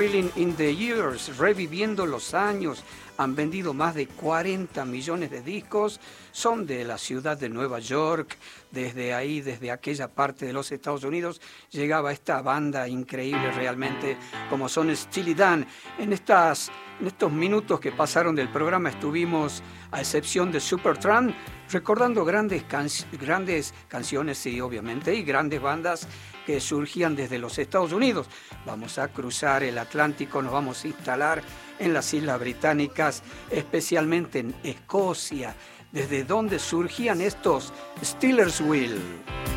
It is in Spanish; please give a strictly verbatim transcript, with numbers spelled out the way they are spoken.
Reeling in the Years, reviviendo los años, han vendido más de cuarenta millones de discos, son de la ciudad de Nueva York, desde ahí, desde aquella parte de los Estados Unidos, llegaba esta banda increíble realmente, como son Steely Dan. En, estas, en estos minutos que pasaron del programa estuvimos, a excepción de Supertramp, recordando grandes, can grandes canciones, sí, obviamente, y grandes bandas que surgían desde los Estados Unidos. Vamos a cruzar el Atlántico, nos vamos a instalar en las Islas Británicas, especialmente en Escocia, desde donde surgían estos Steelers Wheel.